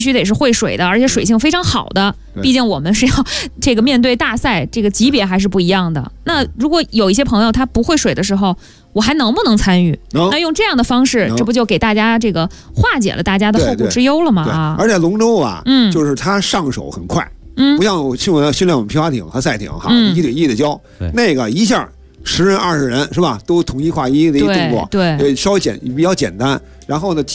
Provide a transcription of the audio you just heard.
须得是会水的，而且水性非常好的。毕竟我们是要这个面对大赛，这个级别还是不一样的。那如果有一些朋友他不会水的时候，我还能不能参与？那用这样的方式，这不就给大家这个化解了大家的后顾之忧了吗？啊！ 而且龙舟啊，就是它上手很快，不像训练我们皮划艇和赛艇哈，一对一的教，那个一下10人20人是吧，都统一划一的一个动作， 对， 稍微比较简单。然后呢，